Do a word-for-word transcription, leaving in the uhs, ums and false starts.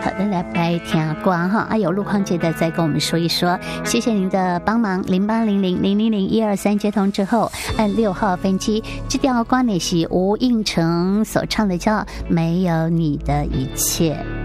好的，来来听歌哈。啊，有路况记得再跟我们说一说，谢谢您的帮忙。零八零零零零零一二三接通之后，按六号分机。这条歌呢是吴映澄所唱的，叫《没有你的一切》。